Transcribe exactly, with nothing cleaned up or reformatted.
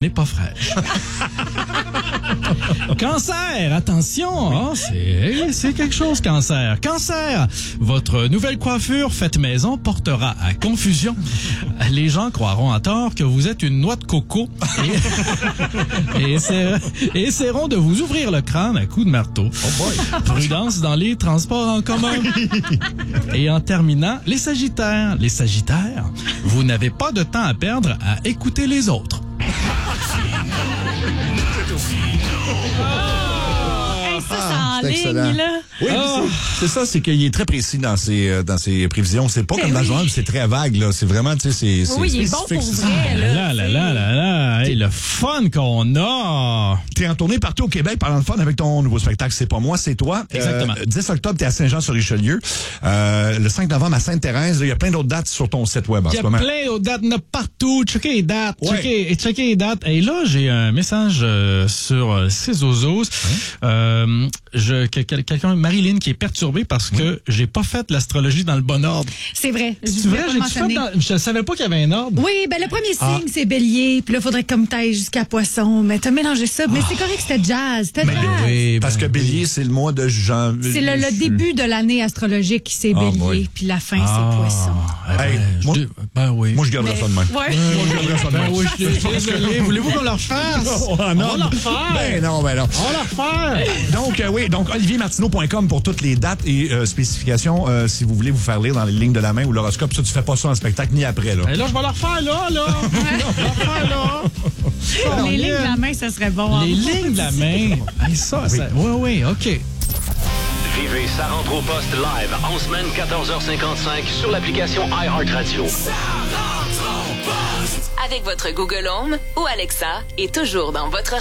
n'est pas fraîche. Cancer, attention, hein, c'est, c'est quelque chose, cancer. Cancer, votre nouvelle coiffure faite maison portera à confusion. Les gens croiront à tort que vous êtes une noix de coco et, et, essaie, et essaieront de vous ouvrir le crâne à coups de marteau. Oh boy. Prudence dans les transports en commun. Et en terminant, les Sagittaires. Les Sagittaires, vous n'avez pas de temps à perdre à écouter les autres. Ça, ça en c'est ligne, excellent. là. Oui, Ah. c'est, c'est ça, c'est qu'il est très précis dans ses, euh, dans ses prévisions. C'est pas Ben comme dans oui. le journal, c'est très vague, là. C'est vraiment, tu sais, c'est, c'est Oui, il est bon spécifique, pour c'est vrai, ça. Là, là. là, là, là, là, hey, le fun qu'on a! T'es en tournée partout au Québec parlant de fun avec ton nouveau spectacle C'est pas moi, c'est toi. Exactement. Euh, dix octobre, t'es à Saint-Jean-sur-Richelieu. Euh, le cinq novembre à Sainte-Thérèse. Il y a plein d'autres dates sur ton site web en Il y ce a moment. plein d'autres dates, il y en a partout. Checkez les dates, Ouais. checkez, checkez les dates. Et là, j'ai un message euh, sur euh, Cézozos. Euh, je, que- que- quelqu'un, Marilyn, qui est perturbée parce que j'ai pas fait l'astrologie dans le bon ordre. C'est vrai. Je C'est voulais vrai, pas j'ai le fait mentionner. dans, je savais pas qu'il y avait un ordre. Oui, ben le premier Ah. signe, c'est bélier. Puis là, il faudrait comme t'ailles jusqu'à poisson. Mais t'as mélangé ça. Mais c'est correct, c'était jazz. C'était Mais jazz. oui, Parce que ben Bélier, c'est le mois de janvier. C'est le, le début de l'année astrologique, c'est Ah, bélier. boy. Puis la fin, Ah, c'est poisson. eh ben, Hey, je moi- dé- ben oui. Moi, je garderais ça de même. Ouais. Moi, je garderais ça de Ben même. oui, je suis désolé. Voulez-vous qu'on le refasse? Oh, On non. va le refaire. Ben non, ben non. On va le refaire. Donc, euh, oui, donc olivier martineau point com pour toutes les dates et euh, spécifications euh, si vous voulez vous faire lire dans les lignes de la main ou l'horoscope. Ça, tu fais pas ça en spectacle ni après, là. Et là, je vais le refaire là, là. Je vais le refaire là. Les lignes de la main, ça serait bon. Les hein. lignes de la main. Hey, ça, ça, oui, oui, OK. Vivez Ça rentre au poste live en semaine quatorze heures cinquante-cinq sur l'application iHeartRadio. Avec votre Google Home ou Alexa et toujours dans votre